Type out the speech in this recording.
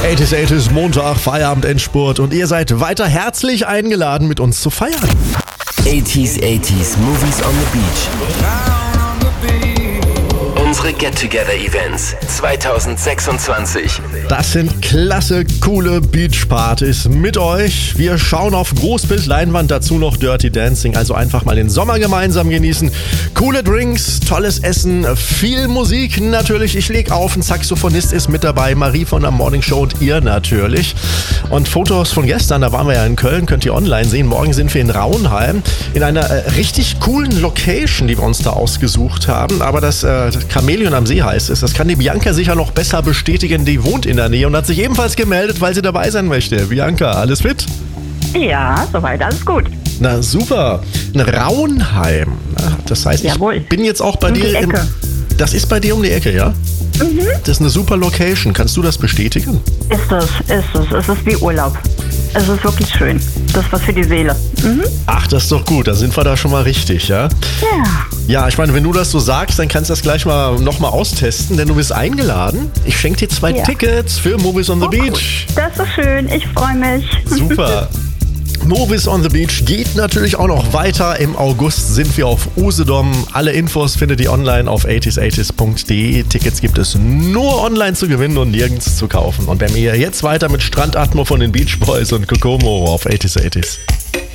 80s Montag, Feierabend, Endspurt und ihr seid weiter herzlich eingeladen, mit uns zu feiern. 80s Movies on the Beach. Unsere Get-Together-Events 2026. Das sind klasse, coole Beach-Partys mit euch. Wir schauen auf Großbildleinwand, dazu noch Dirty Dancing. Also einfach mal den Sommer gemeinsam genießen. Coole Drinks, tolles Essen, viel Musik natürlich. Ich leg auf, ein Saxophonist ist mit dabei, Marie von der Morning Show und ihr natürlich. Und Fotos von gestern, da waren wir ja in Köln, könnt ihr online sehen. Morgen sind wir in Rauenheim in einer richtig coolen Location, die wir uns da ausgesucht haben. Aber das Chamäleon am See heißt es. Das kann die Bianca sicher noch besser bestätigen. Die wohnt in der Nähe und hat sich ebenfalls gemeldet, weil sie dabei sein möchte. Bianca, alles fit? Ja, soweit alles gut. Na super. In Rauenheim. Das heißt, Jawohl. Ich bin jetzt auch bei dir. Ecke. Das ist bei dir um die Ecke, ja? Mhm. Das ist eine super Location. Kannst du das bestätigen? Ist es. Es ist wie Urlaub. Es ist wirklich schön. Das ist was für die Seele. Mhm. Ach, das ist doch gut. Da sind wir da schon mal richtig, ja? Ja. Ja, ich meine, wenn du das so sagst, dann kannst du das gleich mal nochmal austesten, denn du bist eingeladen. Ich schenke dir 2 Tickets für Movies on the Beach. Cool. Das ist schön. Ich freue mich. Super. Movies on the Beach geht natürlich auch noch weiter. Im August sind wir auf Usedom. Alle Infos findet ihr online auf 80s80s.de. Tickets gibt es nur online zu gewinnen und nirgends zu kaufen. Und wenn wir jetzt weiter mit Strandatmo von den Beach Boys und Kokomo auf 80s80s.